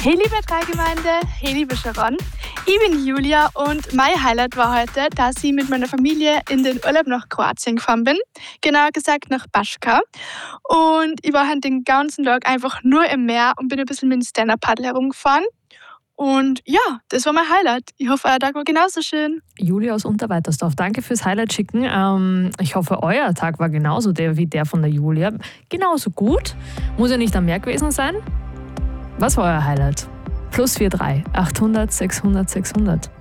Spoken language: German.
Hey liebe Dreigemeinde, hey liebe Sharon, ich bin Julia und mein Highlight war heute, dass ich mit meiner Familie in den Urlaub nach Kroatien gefahren bin, genauer gesagt nach Baška. Und ich war halt den ganzen Tag einfach nur im Meer und bin ein bisschen mit dem Stand-Up-Paddle herumgefahren. Und ja, das war mein Highlight. Ich hoffe, euer Tag war genauso schön. Julia aus Unterweitersdorf, danke fürs Highlight schicken. Ich hoffe, euer Tag war genauso wie der von der Julia. Genauso gut. Muss ja nicht am Meer gewesen sein. Was war euer Highlight? +43 800 600 600.